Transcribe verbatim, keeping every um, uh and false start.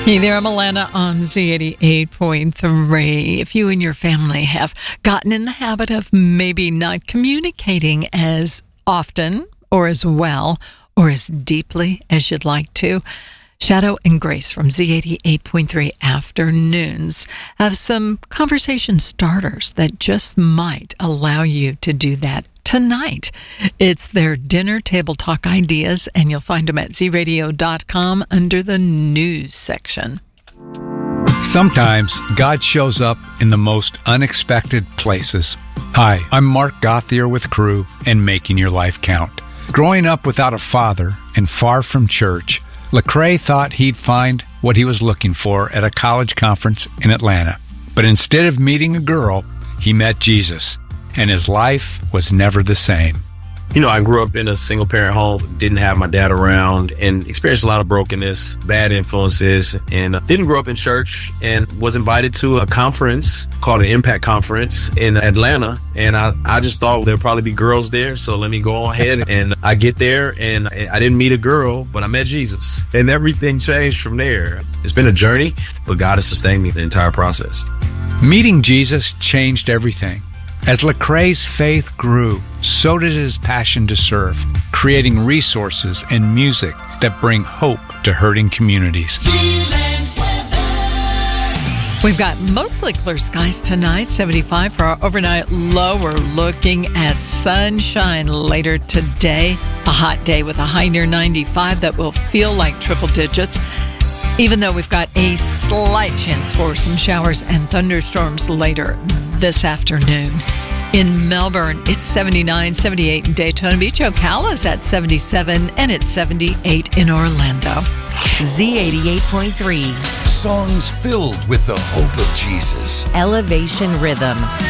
Hey there, I'm Alana on Z eighty-eight point three. If you and your family have gotten in the habit of maybe not communicating as often or as well or as deeply as you'd like to, Shadow and Grace from Z eighty-eight point three Afternoons have some conversation starters that just might allow you to do that tonight. It's their dinner table talk ideas, and you'll find them at z radio dot com under the news section. Sometimes God shows up in the most unexpected places. Hi, I'm Mark Gothier with Crew and Making Your Life Count. Growing up without a father and far from church, Lecrae thought he'd find what he was looking for at a college conference in Atlanta. But instead of meeting a girl, he met Jesus, and his life was never the same. You know, I grew up in a single-parent home, didn't have my dad around, and experienced a lot of brokenness, bad influences, and didn't grow up in church, and was invited to a conference called an Impact Conference in Atlanta, and I, I just thought there'd probably be girls there, so let me go ahead, and I get there, and I didn't meet a girl, but I met Jesus, and everything changed from there. It's been a journey, but God has sustained me the entire process. Meeting Jesus changed everything. As Lecrae's faith grew, so did his passion to serve, creating resources and music that bring hope to hurting communities. We've got mostly clear skies tonight, seventy-five for our overnight low. We're looking at sunshine later today. A hot day with a high near ninety-five that will feel like triple digits, even though we've got a slight chance for some showers and thunderstorms later this afternoon. In Melbourne, it's seventy-nine, seventy-eight in Daytona Beach. Ocala's at seventy-seven, and it's seventy-eight in Orlando. Z eighty-eight point three. Songs filled with the hope of Jesus. Elevation Rhythm.